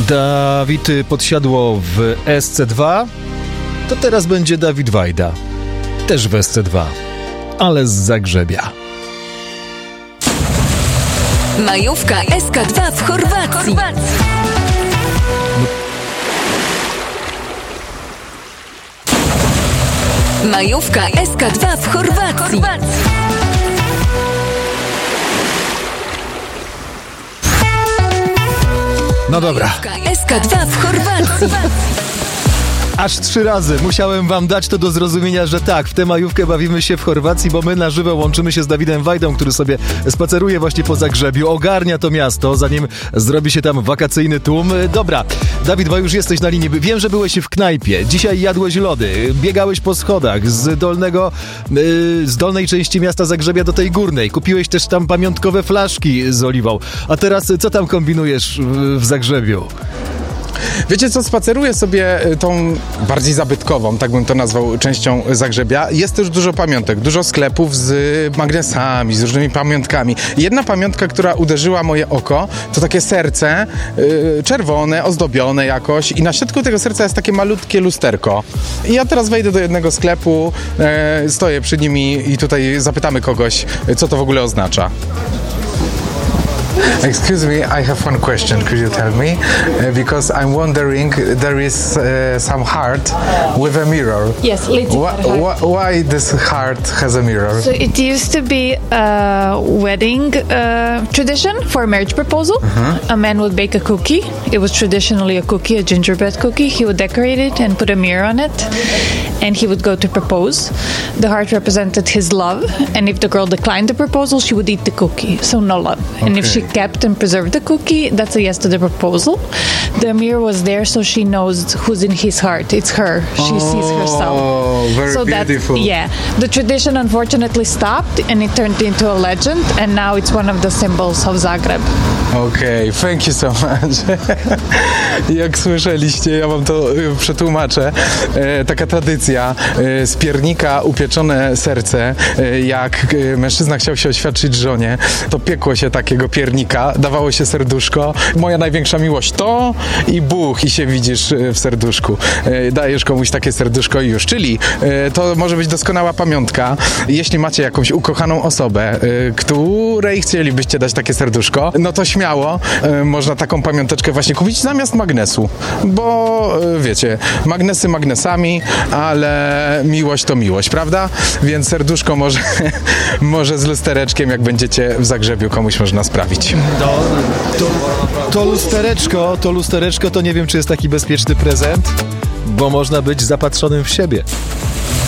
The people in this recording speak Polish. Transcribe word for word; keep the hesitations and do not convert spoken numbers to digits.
Dawid Podsiadło w S C dwa, to teraz będzie Dawid Wajda. Też w S C dwa, ale z Zagrzebia. Majówka S K dwa w Chorwacji. Majówka S K dwa w Chorwacji. No dobra. Majówka S K dwa w Chorwacji. Aż trzy razy musiałem wam dać to do zrozumienia, że tak, w tę majówkę bawimy się w Chorwacji, bo my na żywo łączymy się z Dawidem Wajdą, który sobie spaceruje właśnie po Zagrzebiu, ogarnia to miasto, zanim zrobi się tam wakacyjny tłum. Dobra, Dawid, bo już jesteś na linii. Wiem, że byłeś w knajpie, dzisiaj jadłeś lody, biegałeś po schodach z dolnego, yy, z dolnej części miasta Zagrzebia do tej górnej. Kupiłeś też tam pamiątkowe flaszki z oliwą. A teraz co tam kombinujesz w, w Zagrzebiu? Wiecie co, spaceruję sobie tą bardziej zabytkową, tak bym to nazwał, częścią Zagrzebia. Jest też dużo pamiątek, dużo sklepów z magnesami, z różnymi pamiątkami. Jedna pamiątka, która uderzyła moje oko, to takie serce yy, czerwone, ozdobione jakoś i na środku tego serca jest takie malutkie lusterko. I ja teraz wejdę do jednego sklepu, yy, stoję przy nim i tutaj zapytamy kogoś, co to w ogóle oznacza. Excuse me, I have one question. Could you tell me? Uh, because I'm wondering, there is uh, some heart with a mirror. Yes, little Wh- heart. wh- why this heart has a mirror? So it used to be a wedding uh, tradition for a marriage proposal. Uh-huh. A man would bake a cookie. It was traditionally a cookie, a gingerbread cookie. He would decorate it and put a mirror on it. And he would go to propose. The heart represented his love. And if the girl declined the proposal, she would eat the cookie. So no love. And if she kept and preserved the cookie, that's a yes to the proposal. The mirror was there so she knows who's in his heart. It's her. She oh, sees herself. Oh, very so beautiful. That, yeah. The tradition unfortunately stopped and it turned into a legend, and now it's one of the symbols of Zagreb. Okej, okay, thank you so much. Jak słyszeliście, ja wam to y, przetłumaczę. E, taka tradycja, e, z piernika upieczone serce. E, jak e, mężczyzna chciał się oświadczyć żonie, to piekło się takiego piernika, dawało się serduszko. Moja największa miłość to i Bóg, i się widzisz w serduszku. E, dajesz komuś takie serduszko i już. Czyli e, to może być doskonała pamiątka. Jeśli macie jakąś ukochaną osobę, e, której chcielibyście dać takie serduszko, no to śmiało e, można taką pamiąteczkę właśnie kupić zamiast magnesu, bo e, wiecie, magnesy magnesami, ale miłość to miłość, prawda? Więc serduszko może, może z lustereczkiem, jak będziecie w Zagrzebiu, komuś można sprawić. No, to, to lustereczko, to lustereczko to nie wiem, czy jest taki bezpieczny prezent, bo można być zapatrzonym w siebie.